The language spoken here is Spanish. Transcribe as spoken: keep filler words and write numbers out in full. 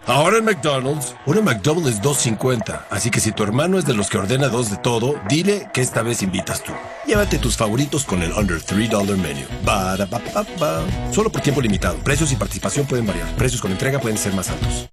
Ahora en McDonald's, una McDouble es dos cincuenta, así que si tu hermano es de los que ordena dos de todo, dile que esta vez invitas tú. Llévate tus favoritos con el Under tres dollar Menu. Ba-da-ba-ba-ba. Solo por tiempo limitado. Precios y participación pueden variar. Precios con entrega pueden ser más altos.